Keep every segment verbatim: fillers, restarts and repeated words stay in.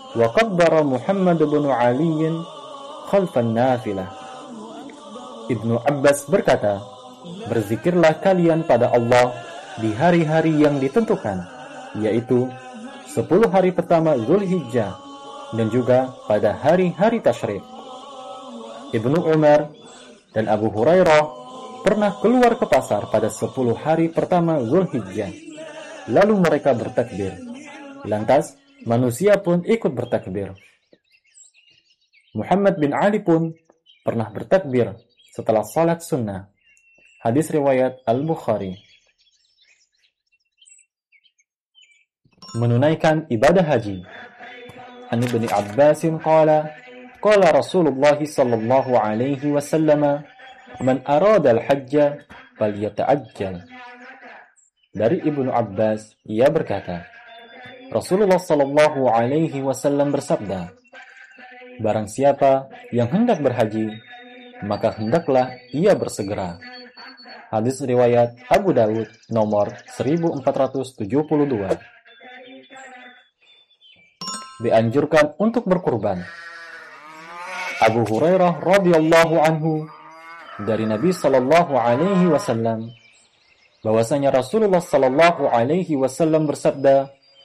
wa kabbara Muhammad bin Ali khalfan nafilah. Ibnu Abbas berkata, berzikirlah kalian pada Allah di hari-hari yang ditentukan, yaitu sepuluh hari pertama Zulhijjah dan juga pada hari-hari tasyrik. Ibnu Umar dan Abu Hurairah pernah keluar ke pasar pada sepuluh hari pertama Zulhijjah. Lalu mereka bertakbir. Lantas manusia pun ikut bertakbir. Muhammad bin Ali pun pernah bertakbir setelah salat sunnah. Hadis riwayat Al-Bukhari. Menunaikan ibadah haji. An Ibnu Abbas qala qala Rasulullah sallallahu alaihi wasallam man arada al-hajj falyata'ajjal. Dari Ibnu Abbas, ia berkata, Rasulullah sallallahu alaihi wasallam bersabda, barang siapa yang hendak berhaji, maka hendaklah ia bersegera. Hadis riwayat Abu Dawud nomor seribu empat ratus tujuh puluh dua. Dianjurkan untuk berkurban. Abu Hurairah radhiyallahu anhu dari Nabi sallallahu alaihi wasallam bahwasanya Rasulullah sallallahu alaihi wasallam bersabda,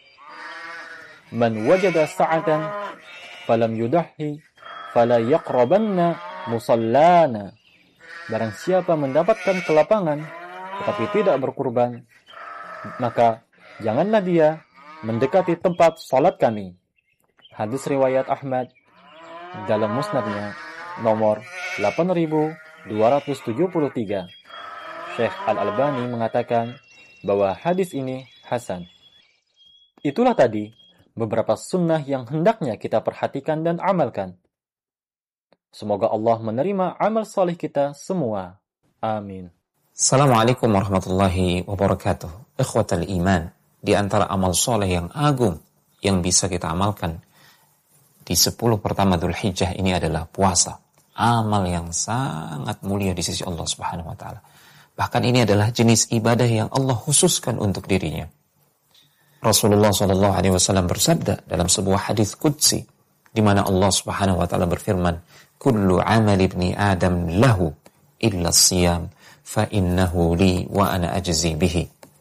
man wajada sa'atan falam yudahhi fala yaqrabanna musallana. Barang siapa mendapatkan kelapangan tetapi tidak berkurban, maka janganlah dia mendekati tempat salat kami. Hadis riwayat Ahmad dalam musnadnya nomor delapan ribu dua ratus tujuh puluh tiga. Syekh Al-Albani mengatakan bahwa hadis ini hasan. Itulah tadi beberapa sunnah yang hendaknya kita perhatikan dan amalkan. Semoga Allah menerima amal salih kita semua. Amin. Assalamualaikum warahmatullahi wabarakatuh. Ikhwatal iman, di antara amal soleh yang agung yang bisa kita amalkan di sepuluh pertama Dzulhijjah ini adalah puasa. Amal yang sangat mulia di sisi Allah Subhanahu wa taala. Bahkan ini adalah jenis ibadah yang Allah khususkan untuk dirinya. Rasulullah shallallahu alaihi wasallam bersabda dalam sebuah hadis qudsi di mana Allah Subhanahu wa taala berfirman, "Kullu 'amali ibni Adam lahu illa as-siyam fa innahu li wa ana ajzi bihi."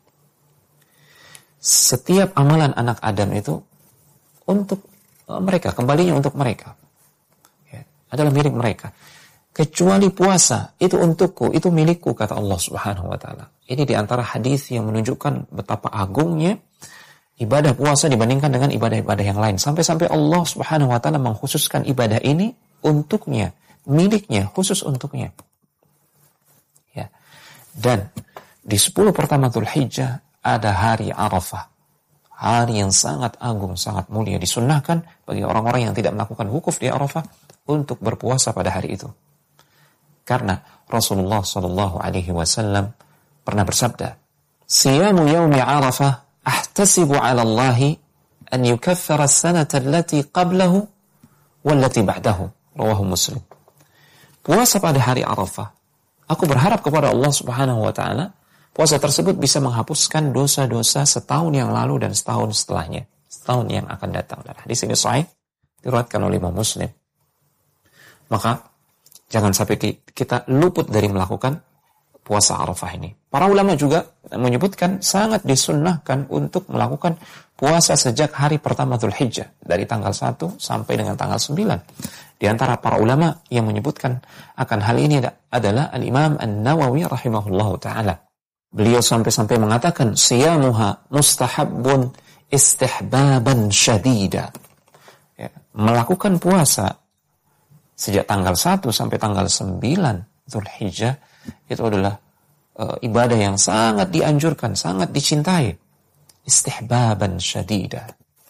Setiap amalan anak Adam itu untuk mereka, kembalinya untuk mereka. Ya, adalah milik mereka. Kecuali puasa, itu untukku, itu milikku, kata Allah Subhanahu wa taala. Ini di antara hadis yang menunjukkan betapa agungnya ibadah puasa dibandingkan dengan ibadah-ibadah yang lain. Sampai-sampai Allah Subhanahu wa taala mengkhususkan ibadah ini untuknya, miliknya, khusus untuknya. Ya. Dan di sepuluh pertama Dzulhijjah ada hari Arafah. Hari yang sangat agung, sangat mulia. Disunnahkan bagi orang-orang yang tidak melakukan wukuf di Arafah untuk berpuasa pada hari itu. Karena Rasulullah sallallahu alaihi wasallam pernah bersabda, "Siyamu yaumi Arafah ahtasibu 'ala Allah an yukaffira as-sanata allati qablahu wallati ba'dahu." Rawahu Muslim. Puasa pada hari Arafah, aku berharap kepada Allah Subhanahu wa taala, puasa tersebut bisa menghapuskan dosa-dosa setahun yang lalu dan setahun setelahnya, setahun yang akan datang. Dan hadis ini sahih, diriwayatkan oleh Imam Muslim. Maka jangan sampai kita luput dari melakukan puasa Arafah ini. Para ulama juga menyebutkan sangat disunnahkan untuk melakukan puasa sejak hari pertama Dzulhijjah, dari tanggal satu sampai dengan tanggal sembilan. Di antara para ulama yang menyebutkan akan hal ini adalah Al-Imam An-Nawawi rahimahullahu ta'ala. Beliau sampai-sampai mengatakan, siyamuha mustahabbun istihbaban syadida. Ya, melakukan puasa sejak tanggal satu sampai tanggal sembilan Dzulhijjah itu adalah uh, ibadah yang sangat dianjurkan, sangat dicintai. Istihbaban syadida.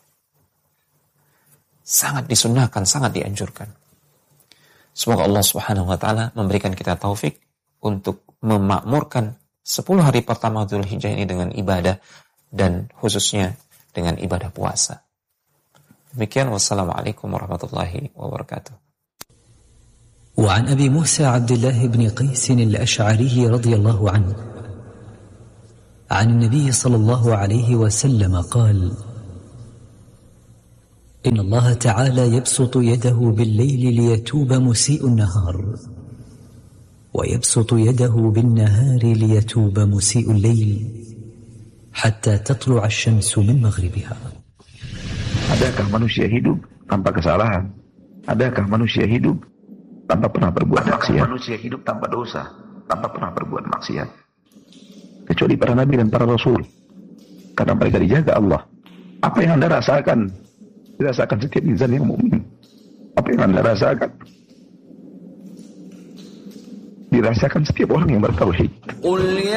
Sangat disunnahkan, sangat dianjurkan. Semoga Allah Subhanahu wa taala memberikan kita taufik untuk memakmurkan sepuluh hari pertama Dzulhijjah ini dengan ibadah dan khususnya dengan ibadah puasa. Demikian, wassalamualaikum warahmatullahi wabarakatuh. وعن أبي موسى عبد الله بن قيس الأشعري رضي الله عنه عن النبي صلى الله عليه وسلم قال: إن الله تعالى يبسط يده بالليل ليتوب مسيء النهار ويبسط يده بالنهار ليتوب مسيء الليل حتى تطلع الشمس من مغربها. Adakah manusia hidup tanpa kesalahan? Adakah manusia hidup tanpa pernah berbuat maksiat? Adakah manusia hidup tanpa dosa, tanpa pernah berbuat maksiat? Kecuali para nabi dan para rasul, karena mereka dijaga Allah. Apa yang Anda rasakan dirasakan setiap insan yang mukmin. Apa yang Anda rasakan dirasakan setiap orang yang bertauhid.